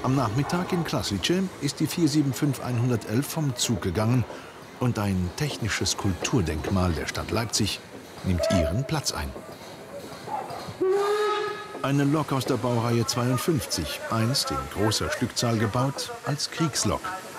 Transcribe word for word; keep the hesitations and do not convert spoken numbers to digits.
Am Nachmittag in Kraslice ist die vier sieben fünf hundertelf vom Zug gegangen und ein technisches Kulturdenkmal der Stadt Leipzig nimmt ihren Platz ein. Eine Lok aus der Baureihe zweiundfünfzig, einst in großer Stückzahl gebaut als Kriegslok.